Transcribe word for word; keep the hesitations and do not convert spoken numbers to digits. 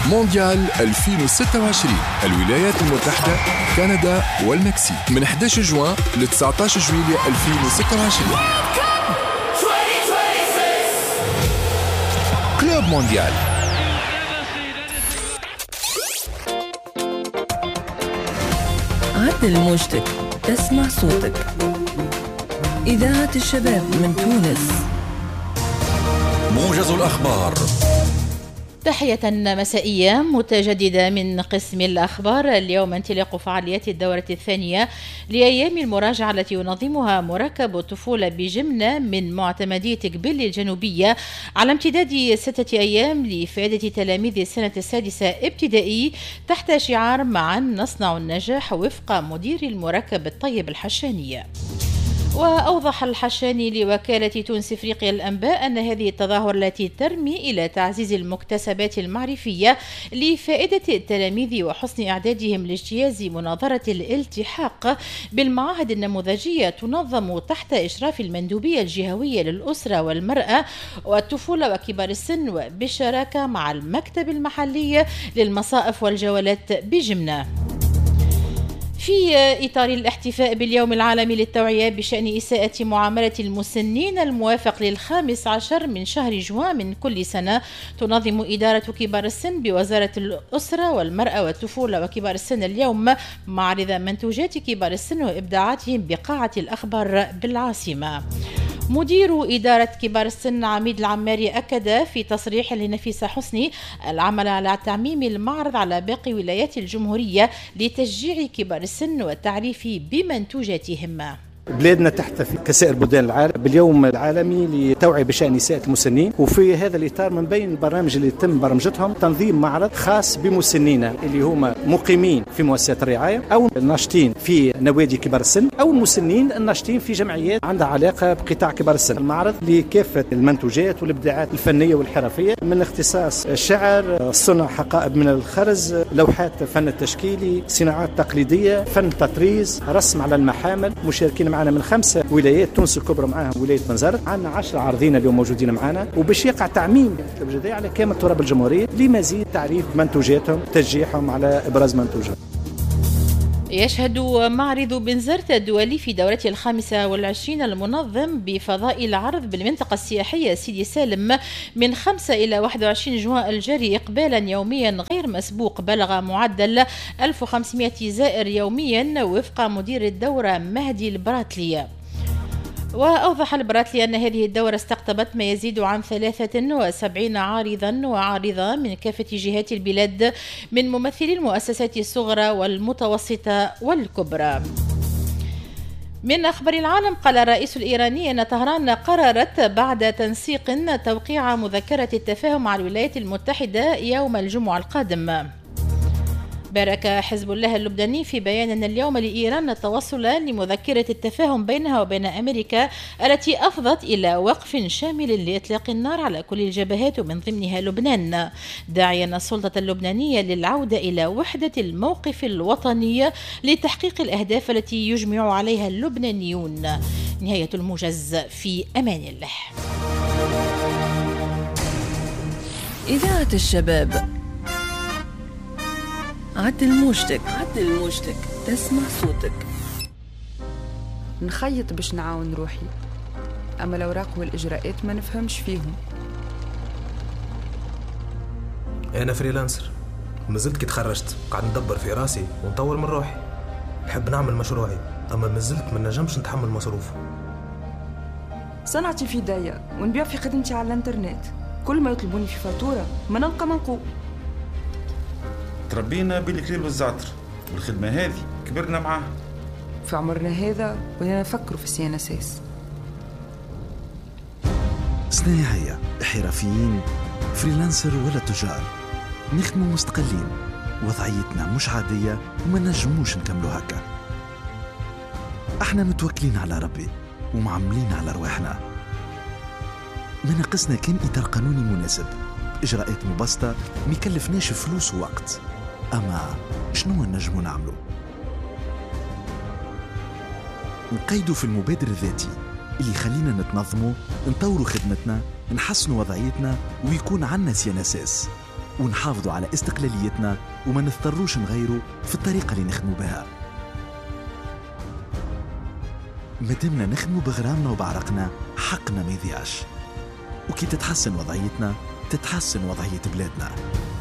مونديال ألفين وستة وعشرين، الولايات المتحدة، كندا والمكسيك، من أحد عشر جوان ل تسعة عشر جويلية ألفين وستة وعشرين. كلوب مونديال. عدل موجتك، تسمع صوتك. إذاعة الشباب من تونس. موجز الأخبار. تحية مسائية متجددة من قسم الأخبار. اليوم انطلاق فعاليات الدورة الثانية لأيام المراجعة التي ينظمها مركب الطفولة بجمنة من معتمدية قبيل الجنوبية على امتداد ستة أيام لإفادة تلاميذ السنة السادسة ابتدائي تحت شعار معا نصنع النجاح وفق مدير المركب الطيب الحشانية. وأوضح الحشاني لوكالة تونس إفريقيا الأنباء أن هذه التظاهرة التي ترمي إلى تعزيز المكتسبات المعرفية لفائدة التلاميذ وحسن إعدادهم لاجتياز مناظرة الالتحاق بالمعاهد النموذجية تنظم تحت إشراف المندوبية الجهوية للأسرة والمرأة والطفولة وكبار السن وبالشراكة مع المكتب المحلي للمصائف والجولات بجمنة. في إطار الاحتفاء باليوم العالمي للتوعية بشأن إساءة معاملة المسنين الموافق للخامس عشر من شهر جوان من كل سنة، تنظم إدارة كبار السن بوزارة الأسرة والمرأة والطفولة وكبار السن اليوم معرض منتوجات كبار السن وإبداعاتهم بقاعة الأخبار بالعاصمة. مدير إدارة كبار السن عميد العماري أكد في تصريح لنفيسة حسني العمل على تعميم المعرض على باقي ولايات الجمهورية لتشجيع كبار السن والتعريف بمنتوجاتهم. بلادنا تحتفل كسائر بلدان العالم باليوم العالمي للتوعية بشأن إساءة المسنين، وفي هذا الإطار من بين البرامج اللي تم برمجتهم تنظيم معرض خاص بمسنين اللي هم مقيمين في مؤسسات الرعاية أو ناشطين في نوادي كبار السن أو المسنين الناشطين في جمعيات عندها علاقة بقطاع كبار السن. المعرض لكافة المنتوجات والإبداعات الفنية والحرفية من اختصاص الشعر، صنع حقائب من الخرز، لوحات فن التشكيلي، صناعات تقليدية، فن تطريز، رسم على المحامل. مشاركين معنا من خمسة ولايات، تونس الكبرى معها ولاية بنزرت، عندنا عشرة عارضين اليوم موجودين معنا، وباش يقع تعميم الجديد على كامل تراب الجمهورية لمزيد تعريف منتوجاتهم، تشجيعهم على إبراز منتوجهم. يشهد معرض بنزرت الدولي في دورته الخامسة والعشرين المنظم بفضاء العرض بالمنطقة السياحية سيدي سالم من خمسة إلى واحد وعشرين جوان الجاري إقبالا يوميا غير مسبوق، بلغ معدل ألف وخمسمائة زائر يوميا وفق مدير الدورة مهدي البراتلي. وأوضح البراتلي أن هذه الدورة استقطبت ما يزيد عن ثلاثة وسبعين عارضا وعارضة من كافة جهات البلاد من ممثلي المؤسسات الصغرى والمتوسطة والكبرى. من أخبار العالم، قال الرئيس الإيراني أن طهران قررت بعد تنسيق توقيع مذكرة التفاهم مع الولايات المتحدة يوم الجمعة القادم. بارك حزب الله اللبناني في بيان اليوم لإيران التوصل لمذكرة التفاهم بينها وبين أمريكا التي أفضت إلى وقف شامل لإطلاق النار على كل الجبهات ومن ضمنها لبنان، داعيا السلطة اللبنانية للعودة إلى وحدة الموقف الوطني لتحقيق الأهداف التي يجمع عليها اللبنانيون. نهاية الموجز، في أمان الله. إذاعة الشباب. عدل موجتك، عدل موجتك، تسمع صوتك. نخيط باش نعاون روحي، أما الأوراق والإجراءات ما نفهمش فيهم. أنا فريلانسر، مازلت كي تخرجت قاعد ندبر في راسي ونطور من روحي. نحب نعمل مشروعي، أما مازلت ما نجمش نتحمل مصروفه. صنعتي في داية ونبيع في خدمتي على الانترنت، كل ما يطلبوني في فاتورة ما نلقى منقوب. تربينا بالكليل والزعتر، والخدمة هذه كبرنا معاها. في عمرنا هذا ولينا نفكروا في السي ان اس اس. صناعية، حرفيين، فريلانسر ولا تجار، نخدموا مستقلين، وضعيتنا مش عادية وما نجموش نكملوا هكا. احنا متوكلين على ربي ومعملين على رواحنا. ما ناقصنا كان إطار قانوني مناسب، إجراءات مبسطة ميكلفناش فلوس ووقت. أما شنو نجمو نعملو؟ نقيدوا في المبادر الذاتي اللي يخلينا نتنظموا، نطوروا خدمتنا، نحسنوا وضعيتنا ويكون عنا سي ان اس اس. ونحافظوا على استقلاليتنا وما نضطروش نغيروا في الطريقة اللي نخدموا بها. مادامنا نخدموا بغرامنا وبعرقنا حقنا ما يضيعش، وكي تتحسن وضعيتنا تتحسن وضعية بلادنا.